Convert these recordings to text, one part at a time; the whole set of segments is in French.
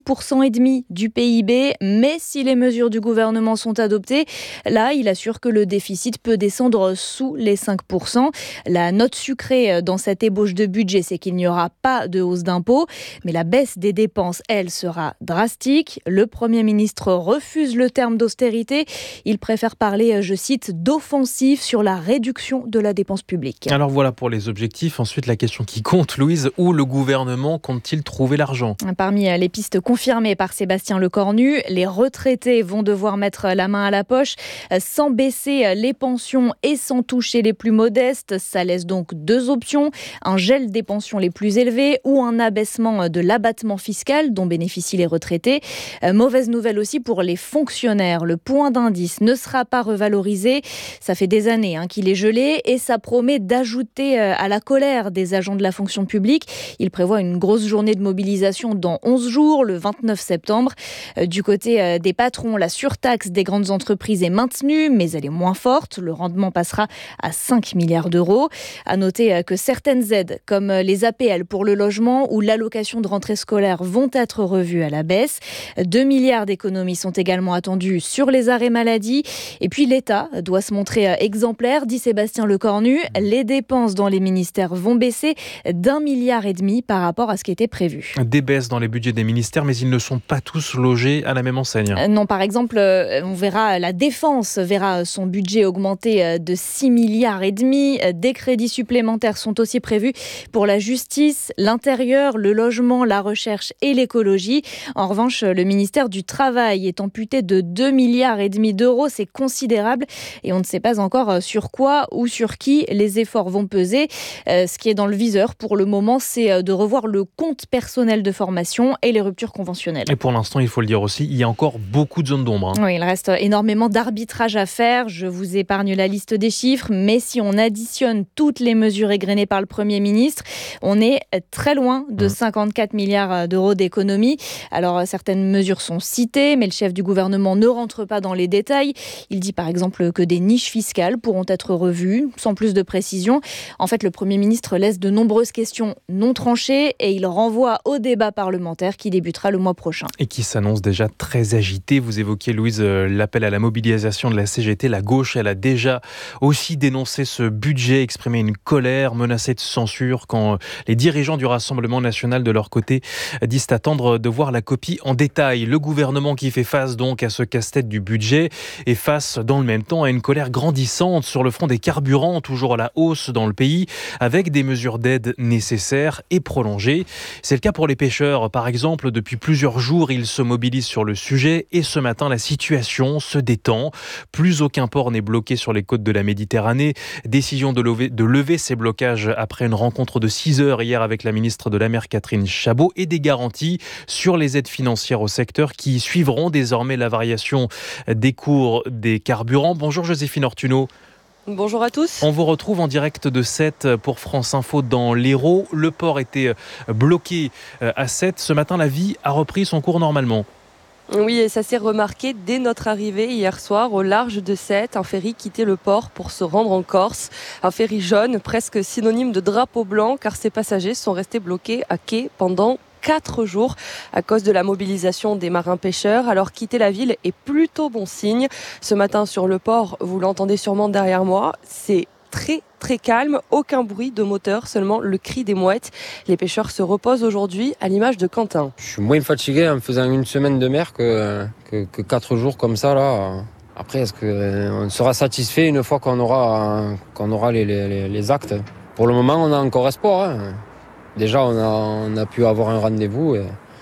1,5% du PIB, mais si les mesures du gouvernement sont adoptées, là, il assure que le déficit peut descendre sous les 5%. La note sucrée dans cette ébauche de budget, c'est qu'il n'y aura pas de hausse d'impôts, mais la baisse des dépenses, elle, sera drastique. Le Premier ministre refuse le terme d'austérité. Il préfère parler, je cite, d'offensive sur la réduction de la dépense publique. Alors voilà pour les objectifs. Ensuite, la question qui compte, Louise, où le gouvernement compte-t-il trouver l'argent ? Parmi les pistes confirmées par Sébastien Lecornu, les retraités vont devoir mettre la main à la poche sans baisser les pensions et sans toucher les plus modestes. Ça laisse donc deux options, un gel des pensions les plus élevées ou un abaissement de l'abattement fiscal dont bénéficient les retraités. Mauvaise nouvelle aussi pour les fonctionnaires. Le point d'indice ne sera pas revalorisé. Ça fait des années qu'il est gelé et ça promet d'ajouter à la colère des agents de la fonction publique. Il prévoit une grosse journée de mobilisation dans 11 jours, le 29 septembre. Du côté des patrons, la surtaxe des grandes entreprises est maintenue, mais elle est moins forte. Le rendement passera à 5 milliards d'euros. À noter que certaines aides, comme les APL pour le logement ou l'allocation de rentrée scolaire, vont être revues à la baisse. 2 milliards d'économies sont également attendues sur les arrêts maladie. Et puis l'État doit se montrer exemplaire, dit Sébastien Lecornu. Les dépenses dans les ministères vont baisser d'1,5 milliard par rapport à ce qui était prévu. Des baisses dans les budgets des ministères, mais ils ne sont pas tous logés à la même enseigne. Non, par exemple, on verra la défense verra son budget augmenter de 6,5 milliards. Des crédits supplémentaires sont aussi prévus pour la justice, l'intérieur, le logement, la recherche et l'écologie. En revanche, le ministère du Travail est amputé de 2,5 milliards d'euros. C'est considérable et on ne sait pas encore sur quoi ou sur qui les efforts vont peser. Ce qui est dans le viseur pour le moment, c'est de revoir le compte personnel de formation et les ruptures conventionnelles. Et pour l'instant, il faut le dire aussi, il y a encore beaucoup de zones d'ombre. Oui, il reste énormément d'arbitrage à faire. Je vous épargne la liste des chiffres, mais si on additionne toutes les mesures égrenées par le Premier ministre, on est très loin de 54 milliards d'euros d'économies. Alors, certaines mesures sont citées, mais le chef du gouvernement ne rentre pas dans les détails. Il dit par exemple que des niches fiscales pourront être revues, sans plus de précision. En fait, le Premier ministre laisse de nombreuses questions non tranchées et il renvoie au débat parlementaire qui débutera le mois prochain. Et qui s'annonce déjà très agité. Vous évoquiez, Louise, l'appel à la mobilisation de la CGT. La gauche, elle a déjà aussi dénoncé ce budget, exprimé une colère, menacé de censure quand les dirigeants du Rassemblement national, de leur côté, disent attendre de voir la copie en détail. Le gouvernement qui fait face donc à ce casse-tête du budget et face dans le même temps à une colère grandissante sur le front des carburants, toujours à la hausse dans le pays, avec des mesures d'aide nécessaires et prolongées. C'est le cas pour les pêcheurs. Par exemple, depuis plusieurs jours, ils se mobilisent sur le sujet et ce matin, la situation se détend. Plus aucun port n'est bloqué sur les côtes de la Méditerranée. Décision de lever ces blocages après une rencontre de 6 heures hier avec la ministre de la Mer Catherine Chabot et des garanties sur les aides financières au secteur qui suivront désormais la variation des cours des carburants. Bonjour Joséphine Ortuno. Bonjour à tous. On vous retrouve en direct de Sète pour France Info dans l'Hérault. Le port était bloqué à Sète. Ce matin, la vie a repris son cours normalement. Oui, et ça s'est remarqué dès notre arrivée hier soir au large de Sète. Un ferry quittait le port pour se rendre en Corse. Un ferry jaune, presque synonyme de drapeau blanc, car ses passagers sont restés bloqués à quai pendant 4 jours à cause de la mobilisation des marins pêcheurs. Alors quitter la ville est plutôt bon signe. Ce matin sur le port, vous l'entendez sûrement derrière moi, c'est très calme, aucun bruit de moteur, seulement le cri des mouettes. Les pêcheurs se reposent aujourd'hui à l'image de Quentin. Je suis moins fatigué en faisant une semaine de mer que 4 jours comme ça là. Après, est-ce qu'on sera satisfait une fois qu'on aura les actes? Pour le moment, on a encore espoir. Déjà, on a pu avoir un rendez-vous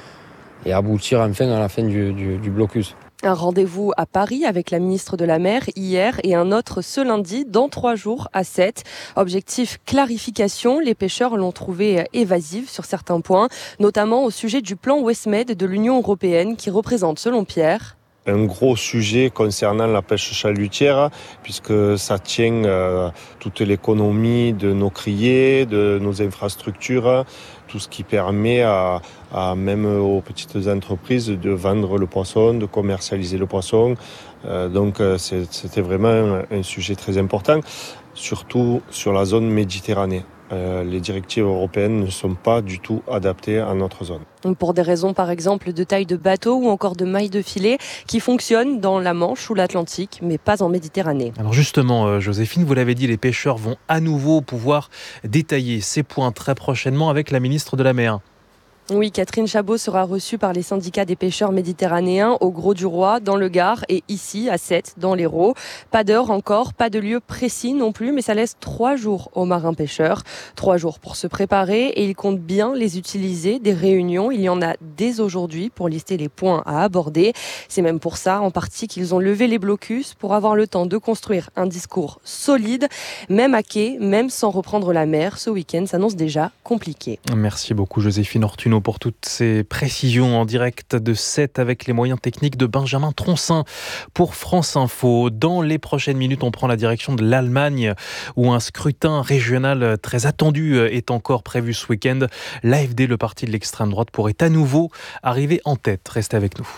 et aboutir enfin à la fin du blocus. Un rendez-vous à Paris avec la ministre de la Mer hier et un autre ce lundi dans 3 jours à Sète. Objectif clarification, les pêcheurs l'ont trouvé évasive sur certains points, notamment au sujet du plan Westmed de l'Union européenne qui représente, selon Pierre, un gros sujet concernant la pêche chalutière, puisque ça tient toute l'économie de nos criers, de nos infrastructures, tout ce qui permet même aux petites entreprises de vendre le poisson, de commercialiser le poisson. Donc c'était vraiment un sujet très important, surtout sur la zone Méditerranée. Les directives européennes ne sont pas du tout adaptées à notre zone. Pour des raisons par exemple de taille de bateau ou encore de mailles de filet qui fonctionnent dans la Manche ou l'Atlantique mais pas en Méditerranée. Alors justement, Joséphine, vous l'avez dit, les pêcheurs vont à nouveau pouvoir détailler ces points très prochainement avec la ministre de la Mer. Oui, Catherine Chabot sera reçue par les syndicats des pêcheurs méditerranéens au Grau-du-Roi, dans le Gard, et ici, à Sète, dans l'Hérault. Pas d'heure encore, pas de lieu précis non plus, mais ça laisse 3 jours aux marins pêcheurs. 3 jours pour se préparer et ils comptent bien les utiliser. Des réunions, il y en a dès aujourd'hui pour lister les points à aborder. C'est même pour ça, en partie, qu'ils ont levé les blocus pour avoir le temps de construire un discours solide. Même à quai, même sans reprendre la mer, ce week-end s'annonce déjà compliqué. Merci beaucoup, Joséphine Ortuno, pour toutes ces précisions en direct de Sète avec les moyens techniques de Benjamin Troncin pour France Info. Dans les prochaines minutes, on prend la direction de l'Allemagne où un scrutin régional très attendu est encore prévu ce week-end. L'AfD, le parti de l'extrême droite, pourrait à nouveau arriver en tête. Restez avec nous.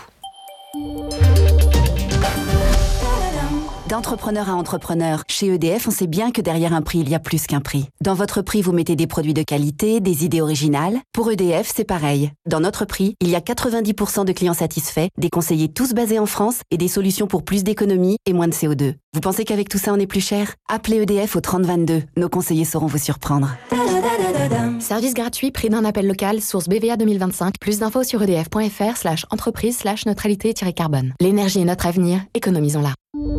D'entrepreneur à entrepreneur, chez EDF, on sait bien que derrière un prix, il y a plus qu'un prix. Dans votre prix, vous mettez des produits de qualité, des idées originales. Pour EDF, c'est pareil. Dans notre prix, il y a 90% de clients satisfaits, des conseillers tous basés en France et des solutions pour plus d'économie et moins de CO2. Vous pensez qu'avec tout ça, on est plus cher ? Appelez EDF au 3022. Nos conseillers sauront vous surprendre. Service gratuit, prix d'un appel local, source BVA 2025. Plus d'infos sur edf.fr/entreprise/neutralité-carbone. L'énergie est notre avenir, économisons-la.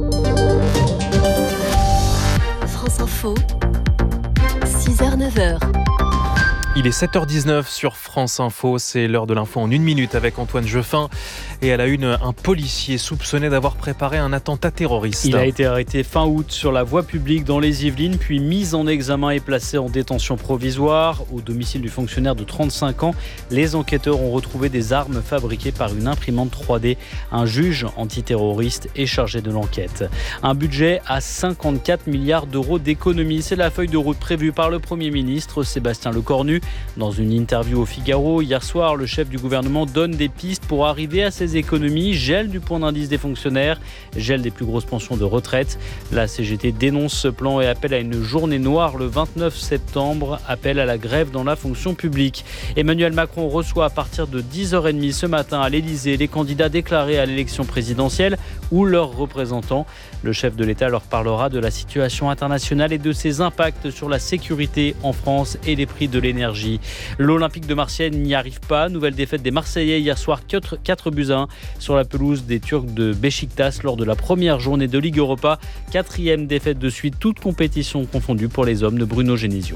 France Info, 6h-9h. Il est 7h19 sur France Info, c'est l'heure de l'info en 1 minute avec Antoine Jeffin. Et à la une, un policier soupçonné d'avoir préparé un attentat terroriste. Il a été arrêté fin août sur la voie publique dans les Yvelines, puis mis en examen et placé en détention provisoire. Au domicile du fonctionnaire de 35 ans, les enquêteurs ont retrouvé des armes fabriquées par une imprimante 3D. Un juge antiterroriste est chargé de l'enquête. Un budget à 54 milliards d'euros d'économies. C'est la feuille de route prévue par le Premier ministre Sébastien Lecornu. Dans une interview au Figaro, hier soir, le chef du gouvernement donne des pistes pour arriver à ces économies. Gel du point d'indice des fonctionnaires, gel des plus grosses pensions de retraite. La CGT dénonce ce plan et appelle à une journée noire le 29 septembre. Appel à la grève dans la fonction publique. Emmanuel Macron reçoit à partir de 10h30 ce matin à l'Elysée les candidats déclarés à l'élection présidentielle ou leurs représentants. Le chef de l'État leur parlera de la situation internationale et de ses impacts sur la sécurité en France et les prix de l'énergie. L'Olympique de Marseille n'y arrive pas. Nouvelle défaite des Marseillais hier soir, 4-1 sur la pelouse des Turcs de Beşiktaş lors de la première journée de Ligue Europa. 4e défaite de suite, toutes compétitions confondues pour les hommes de Bruno Genesio.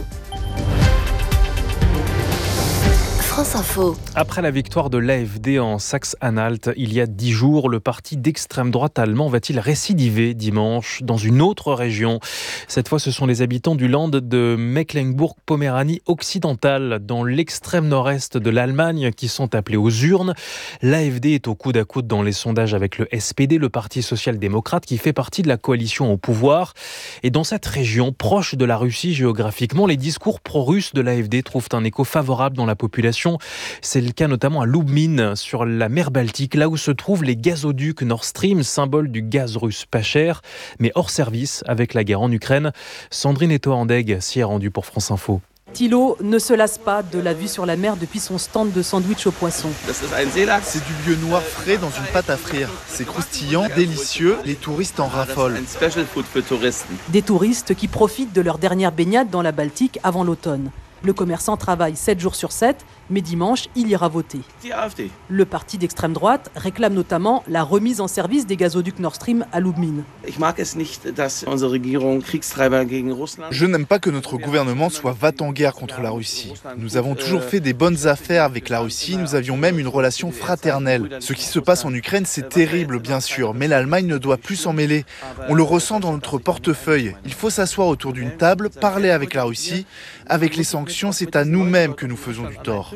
France Info. Après la victoire de l'AfD en Saxe-Anhalt il y a 10 jours, le parti d'extrême droite allemand va-t-il récidiver dimanche dans une autre région ? Cette fois, ce sont les habitants du Land de Mecklembourg-Poméranie occidentale, dans l'extrême nord-est de l'Allemagne, qui sont appelés aux urnes. L'AfD est au coude à coude dans les sondages avec le SPD, le parti social-démocrate, qui fait partie de la coalition au pouvoir. Et dans cette région, proche de la Russie géographiquement, les discours pro-russes de l'AfD trouvent un écho favorable dans la population. C'est le cas notamment à Lubmin, sur la mer Baltique, là où se trouvent les gazoducs Nord Stream, symbole du gaz russe pas cher, mais hors service avec la guerre en Ukraine. Sandrine Etoandeg s'y est rendue pour France Info. Thilo ne se lasse pas de la vue sur la mer depuis son stand de sandwich au poisson. C'est du lieu noir frais dans une pâte à frire. C'est croustillant, délicieux, les touristes en raffolent. Des touristes qui profitent de leur dernière baignade dans la Baltique avant l'automne. Le commerçant travaille 7 jours sur 7, mais dimanche, il ira voter. Le parti d'extrême droite réclame notamment la remise en service des gazoducs Nord Stream à Lubmin. Je n'aime pas que notre gouvernement soit va-t-en-guerre contre la Russie. Nous avons toujours fait des bonnes affaires avec la Russie, nous avions même une relation fraternelle. Ce qui se passe en Ukraine, c'est terrible bien sûr, mais l'Allemagne ne doit plus s'en mêler. On le ressent dans notre portefeuille. Il faut s'asseoir autour d'une table, parler avec la Russie. Avec les sanctions, c'est à nous-mêmes que nous faisons du tort.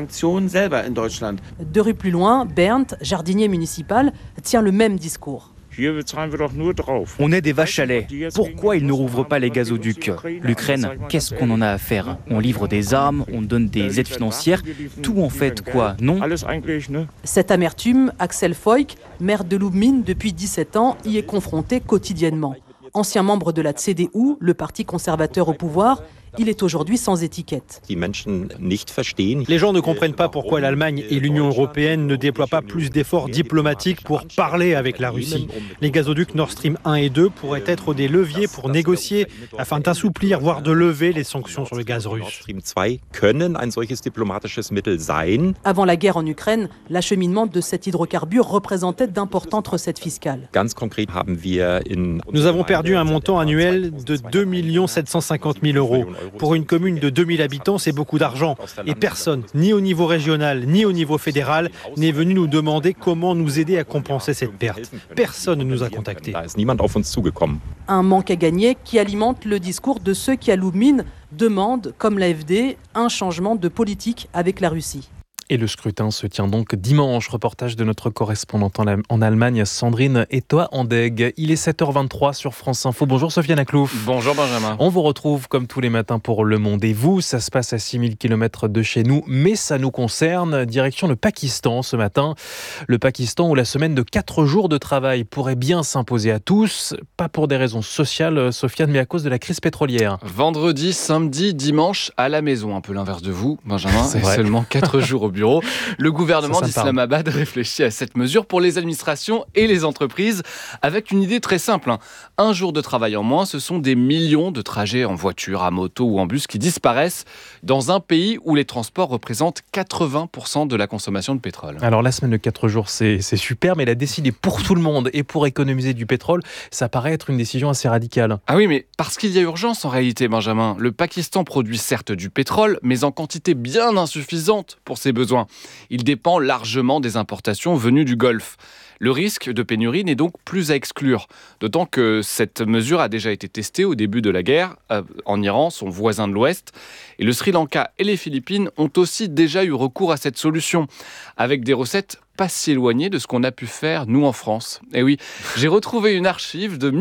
2 rues plus loin, Bernd, jardinier municipal, tient le même discours. On est des vaches à lait. Pourquoi ils ne rouvrent pas les gazoducs ? L'Ukraine, qu'est-ce qu'on en a à faire ? On livre des armes, on donne des aides financières. Tout en fait quoi, non ? Cette amertume, Axel Foyk, maire de Lubmin depuis 17 ans, y est confronté quotidiennement. Ancien membre de la CDU, le parti conservateur au pouvoir, Il est aujourd'hui sans étiquette. Les gens ne comprennent pas pourquoi l'Allemagne et l'Union européenne ne déploient pas plus d'efforts diplomatiques pour parler avec la Russie. Les gazoducs Nord Stream 1 et 2 pourraient être des leviers pour négocier afin d'assouplir, voire de lever les sanctions sur le gaz russe. Avant la guerre en Ukraine, l'acheminement de cet hydrocarbure représentait d'importantes recettes fiscales. Nous avons perdu un montant annuel de 2 750 000 euros. Pour une commune de 2000 habitants, c'est beaucoup d'argent. Et personne, ni au niveau régional, ni au niveau fédéral, n'est venu nous demander comment nous aider à compenser cette perte. Personne ne nous a contactés. Un manque à gagner qui alimente le discours de ceux qui, à Loubmine, demandent, comme l'AfD, un changement de politique avec la Russie. Et le scrutin se tient donc dimanche. Reportage de notre correspondante en Allemagne, Sandrine Etoa-Andeg. Il est 7h23 sur France Info. Bonjour Sofiane Aklouf. Bonjour Benjamin. On vous retrouve comme tous les matins pour Le Monde et vous. Ça se passe à 6000 km de chez nous, mais ça nous concerne. Direction le Pakistan ce matin. Le Pakistan où la semaine de 4 jours de travail pourrait bien s'imposer à tous. Pas pour des raisons sociales, Sofiane, mais à cause de la crise pétrolière. Vendredi, samedi, dimanche, à la maison. Un peu l'inverse de vous, Benjamin. C'est vrai. Seulement 4 jours au bureau. Le gouvernement d'Islamabad réfléchit à cette mesure pour les administrations et les entreprises avec une idée très simple. Un jour de travail en moins, ce sont des millions de trajets en voiture, à moto ou en bus qui disparaissent dans un pays où les transports représentent 80% de la consommation de pétrole. Alors la semaine de 4 jours, c'est super, mais la décider pour tout le monde et pour économiser du pétrole, ça paraît être une décision assez radicale. Ah oui, mais parce qu'il y a urgence en réalité, Benjamin. Le Pakistan produit certes du pétrole, mais en quantité bien insuffisante pour ses besoins. Il dépend largement des importations venues du Golfe. Le risque de pénurie n'est donc plus à exclure, d'autant que cette mesure a déjà été testée au début de la guerre en Iran, son voisin de l'Ouest. Et le Sri Lanka et les Philippines ont aussi déjà eu recours à cette solution, avec des recettes pas si éloignées de ce qu'on a pu faire, nous, en France. Et oui, j'ai retrouvé une archive de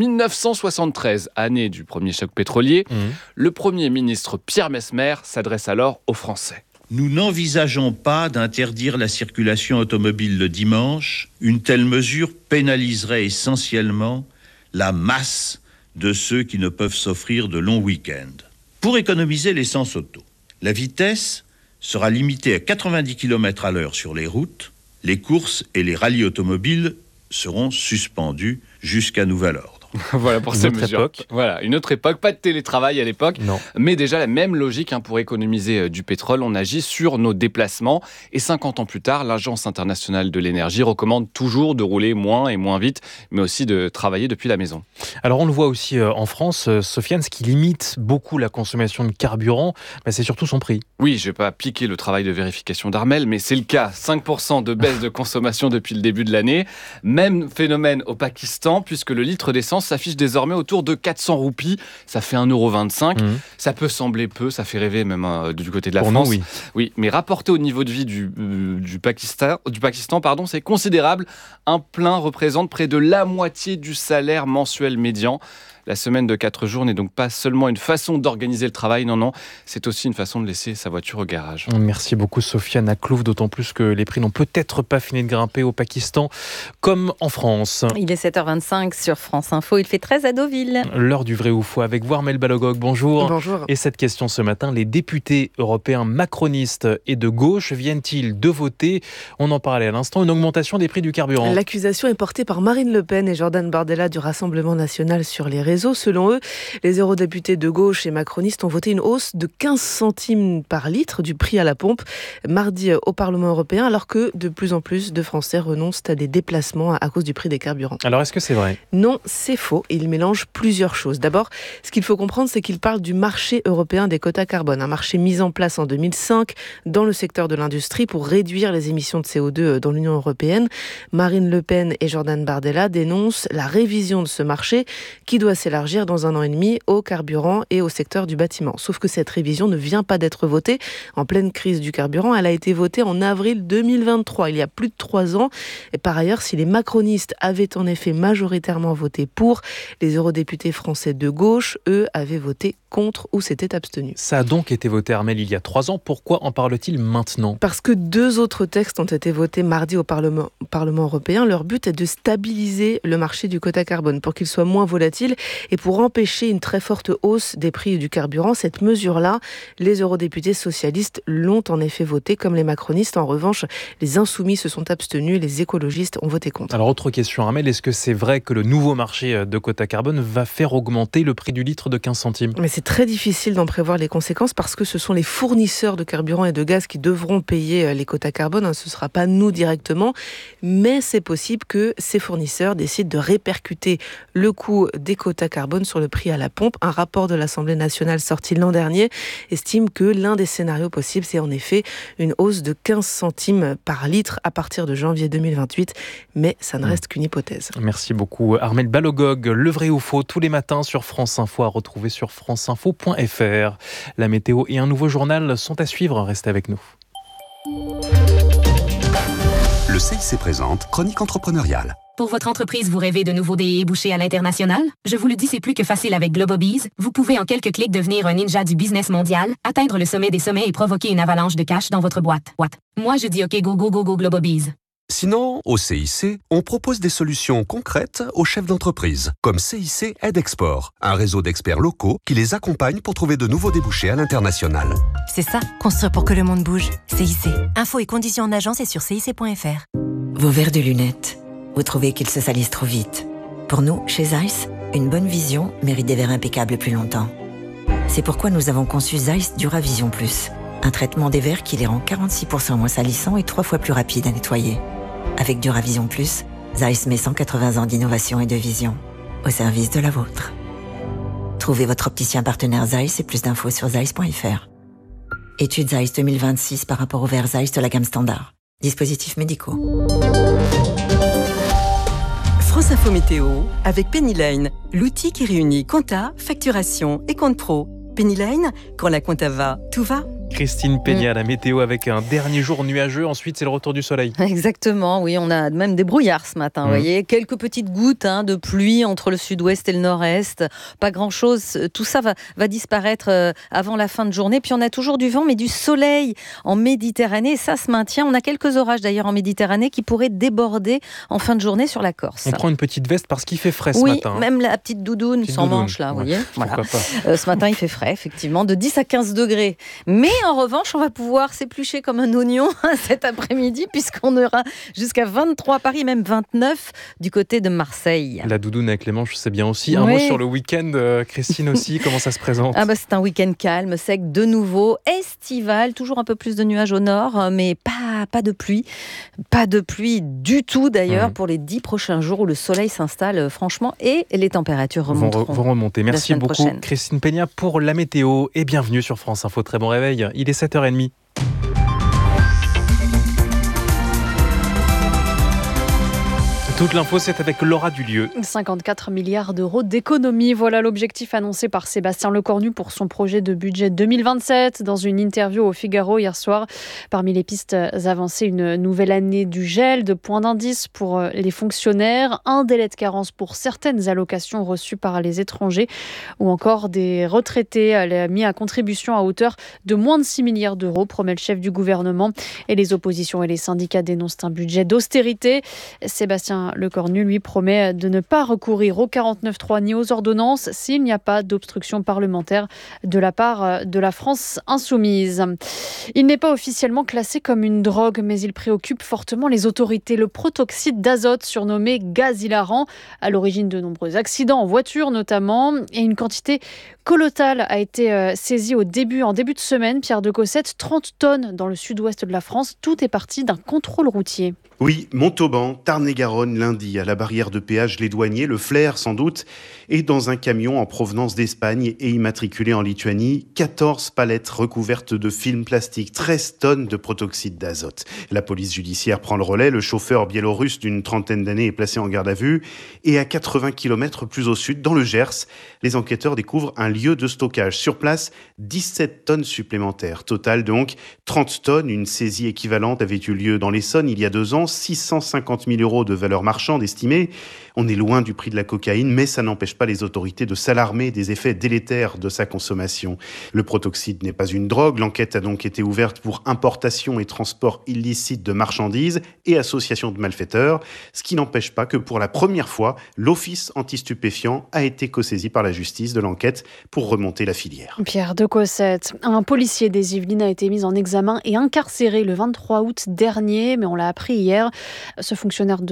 1973, année du premier choc pétrolier. Le Premier ministre Pierre Messmer s'adresse alors aux Français. Nous n'envisageons pas d'interdire la circulation automobile le dimanche. Une telle mesure pénaliserait essentiellement la masse de ceux qui ne peuvent s'offrir de longs week-ends. Pour économiser l'essence auto, la vitesse sera limitée à 90 km/h sur les routes. Les courses et les rallyes automobiles seront suspendus jusqu'à nouvel ordre. Voilà pour ces mesures. Voilà, une autre époque, pas de télétravail à l'époque, non. Mais déjà la même logique pour économiser du pétrole. On agit sur nos déplacements et 50 ans plus tard, l'Agence internationale de l'énergie recommande toujours de rouler moins et moins vite, mais aussi de travailler depuis la maison. Alors on le voit aussi en France, Sofiane, ce qui limite beaucoup la consommation de carburant, c'est surtout son prix. Oui, je ne vais pas appliquer le travail de vérification d'Armel, mais c'est le cas. 5% de baisse de consommation depuis le début de l'année. Même phénomène au Pakistan, puisque le litre d'essence s'affiche désormais autour de 400 roupies. Ça fait 1,25 €. Ça peut sembler peu, ça fait rêver même du côté de la France. Nous, oui, mais rapporté au niveau de vie du Pakistan, c'est considérable. Un plein représente près de la moitié du salaire mensuel médian. La semaine de 4 jours n'est donc pas seulement une façon d'organiser le travail, non, c'est aussi une façon de laisser sa voiture au garage. Merci beaucoup Sofiane Aklouf, d'autant plus que les prix n'ont peut-être pas fini de grimper au Pakistan, comme en France. Il est 7h25 sur France Info, il fait 13 à Deauville. L'heure du vrai ou faux avec Warmel Balogog, bonjour. Bonjour. Et cette question ce matin, les députés européens macronistes et de gauche viennent-ils de voter, on en parlait à l'instant, une augmentation des prix du carburant? L'accusation est portée par Marine Le Pen et Jordan Bardella du Rassemblement National sur les réseaux. Selon eux, les eurodéputés de gauche et macronistes ont voté une hausse de 15 centimes par litre du prix à la pompe mardi au Parlement européen, alors que de plus en plus de Français renoncent à des déplacements à cause du prix des carburants. Alors est-ce que c'est vrai? Non, c'est faux. Ils mélangent plusieurs choses. D'abord, ce qu'il faut comprendre, c'est qu'ils parlent du marché européen des quotas carbone, un marché mis en place en 2005 dans le secteur de l'industrie pour réduire les émissions de CO2 dans l'Union européenne. Marine Le Pen et Jordan Bardella dénoncent la révision de ce marché qui doit s'élargir dans 1 an et demi au carburant et au secteur du bâtiment. Sauf que cette révision ne vient pas d'être votée en pleine crise du carburant. Elle a été votée en avril 2023, il y a plus de 3 ans. Et par ailleurs, si les macronistes avaient en effet majoritairement voté pour, les eurodéputés français de gauche, eux, avaient voté contre ou s'étaient abstenus. Ça a donc été voté, Armel, il y a 3 ans. Pourquoi en parle-t-il maintenant? Parce que 2 autres textes ont été votés mardi au Parlement européen. Leur but est de stabiliser le marché du quota carbone pour qu'il soit moins volatile Et pour empêcher une très forte hausse des prix du carburant, cette mesure-là, les eurodéputés socialistes l'ont en effet votée, comme les macronistes. En revanche, les insoumis se sont abstenus, les écologistes ont voté contre. Alors, autre question, Armel, est-ce que c'est vrai que le nouveau marché de quota carbone va faire augmenter le prix du litre de 15 centimes ? Mais c'est très difficile d'en prévoir les conséquences parce que ce sont les fournisseurs de carburant et de gaz qui devront payer les quotas carbone. Ce ne sera pas nous directement, mais c'est possible que ces fournisseurs décident de répercuter le coût des quotas carbone sur le prix à la pompe. Un rapport de l'Assemblée nationale sorti l'an dernier estime que l'un des scénarios possibles, c'est en effet une hausse de 15 centimes par litre à partir de janvier 2028, mais ça ne reste qu'une hypothèse. Merci beaucoup Armel Balogog. Le vrai ou faux tous les matins sur France Info, à retrouver sur franceinfo.fr. La météo et un nouveau journal sont à suivre, restez avec nous. Le CIC présente Chronique entrepreneuriale. Pour votre entreprise, vous rêvez de nouveaux débouchés à l'international? Je vous le dis, c'est plus que facile avec Globobees. Vous pouvez en quelques clics devenir un ninja du business mondial, atteindre le sommet des sommets et provoquer une avalanche de cash dans votre boîte. Moi, je dis OK, go, go, go, go, Globobees. Sinon, au CIC, on propose des solutions concrètes aux chefs d'entreprise, comme CIC Aide Export, un réseau d'experts locaux qui les accompagne pour trouver de nouveaux débouchés à l'international. C'est ça, construire pour que le monde bouge. CIC. Infos et conditions en agence et sur cic.fr. Vos verres de lunettes, vous trouvez qu'ils se salissent trop vite. Pour nous, chez Zeiss, une bonne vision mérite des verres impeccables plus longtemps. C'est pourquoi nous avons conçu Zeiss Duravision Plus, un traitement des verres qui les rend 46% moins salissants et 3 fois plus rapides à nettoyer. Avec Duravision Plus, Zeiss met 180 ans d'innovation et de vision au service de la vôtre. Trouvez votre opticien partenaire Zeiss et plus d'infos sur zeiss.fr. Étude Zeiss 2026 par rapport aux verres Zeiss de la gamme standard. Dispositifs médicaux. France Info Météo avec Pennyline, l'outil qui réunit compta, facturation et compte pro. Pennyline, quand la compta va, tout va. Christine Peña, la météo avec un dernier jour nuageux, ensuite c'est le retour du soleil. Exactement, oui, on a même des brouillards ce matin, vous voyez, quelques petites gouttes de pluie entre le sud-ouest et le nord-est, pas grand-chose, tout ça va disparaître avant la fin de journée, puis on a toujours du vent mais du soleil en Méditerranée, et ça se maintient, on a quelques orages d'ailleurs en Méditerranée qui pourraient déborder en fin de journée sur la Corse. On prend une petite veste parce qu'il fait frais ce matin. Oui, même la petite doudoune sans manche là, vous voyez. Voilà. Ce matin il fait frais, effectivement, de 10 à 15 degrés, mais en revanche, on va pouvoir s'éplucher comme un oignon cet après-midi puisqu'on aura jusqu'à 23 à Paris, même 29 du côté de Marseille. La doudoune avec les manches, c'est bien aussi. Un mot sur le week-end, Christine aussi, comment ça se présente? C'est un week-end calme, sec, de nouveau, estival, toujours un peu plus de nuages au nord, mais pas de pluie. Pas de pluie du tout d'ailleurs pour les 10 prochains jours où le soleil s'installe franchement et les températures vont remonter. Merci beaucoup prochaine. Christine Peña pour la météo et bienvenue sur France Info. Très bon réveil. Il est 7h30. Toute l'info, c'est avec Laura Dulieu. 54 milliards d'euros d'économies. Voilà l'objectif annoncé par Sébastien Lecornu pour son projet de budget 2027. Dans une interview au Figaro hier soir, parmi les pistes avancées, une nouvelle année du gel de points d'indice pour les fonctionnaires, un délai de carence pour certaines allocations reçues par les étrangers ou encore des retraités mis à contribution à hauteur de moins de 6 milliards d'euros, promet le chef du gouvernement. Et les oppositions et les syndicats dénoncent un budget d'austérité. Sébastien Lecornu, lui, promet de ne pas recourir au 49.3 ni aux ordonnances s'il n'y a pas d'obstruction parlementaire de la part de la France insoumise. Il n'est pas officiellement classé comme une drogue, mais il préoccupe fortement les autorités. Le protoxyde d'azote, surnommé gaz hilarant, à l'origine de nombreux accidents en voiture notamment, et une quantité colossale a été saisie en début de semaine. Pierre de Cossette, 30 tonnes dans le sud-ouest de la France. Tout est parti d'un contrôle routier. Oui, Montauban, Tarn-et-Garonne, lundi, à la barrière de péage Les Douaniers, le flair sans doute, et dans un camion en provenance d'Espagne et immatriculé en Lituanie, 14 palettes recouvertes de film plastique, 13 tonnes de protoxyde d'azote. La police judiciaire prend le relais, le chauffeur biélorusse d'une trentaine d'années est placé en garde à vue, et à 80 km plus au sud, dans le Gers, les enquêteurs découvrent un lieu de stockage. Sur place, 17 tonnes supplémentaires. Total donc, 30 tonnes, une saisie équivalente avait eu lieu dans l'Essonne il y a 2 ans. 650 000 € de valeur marchande estimée. On est loin du prix de la cocaïne, mais ça n'empêche pas les autorités de s'alarmer des effets délétères de sa consommation. Le protoxyde n'est pas une drogue. L'enquête a donc été ouverte pour importation et transport illicite de marchandises et association de malfaiteurs, ce qui n'empêche pas que pour la première fois, l'Office anti-stupéfiants a été co-saisi par la justice de l'enquête pour remonter la filière. Pierre de Cossette, un policier des Yvelines a été mis en examen et incarcéré le 23 août dernier, mais on l'a appris hier. Ce fonctionnaire de